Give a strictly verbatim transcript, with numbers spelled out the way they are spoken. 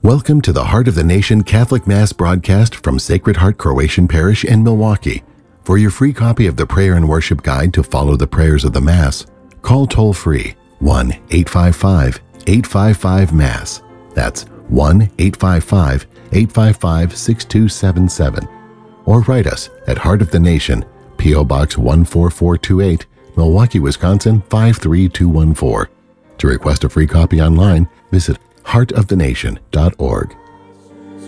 Welcome to the Heart of the Nation Catholic Mass broadcast from Sacred Heart Croatian Parish in Milwaukee. For your free copy of the Prayer and Worship Guide to follow the prayers of the Mass, call toll-free one eight five five, eight five five, M A S. That's one eight five five, eight five five, six two seven seven. Or write us at Heart of the Nation, P O. Box one four four two eight, Milwaukee, Wisconsin five three two one four. To request a free copy online, visit heart of the nation dot org.